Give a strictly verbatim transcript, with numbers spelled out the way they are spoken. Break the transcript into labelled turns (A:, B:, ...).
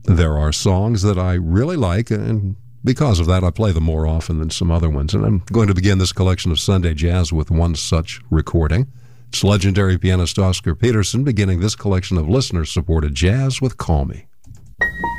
A: there are songs that I really like, and because of that, I play them more often than some other ones. And I'm going to begin this collection of Sunday Jazz with one such recording. It's legendary pianist Oscar Peterson beginning this collection of listener-supported jazz with Call Me.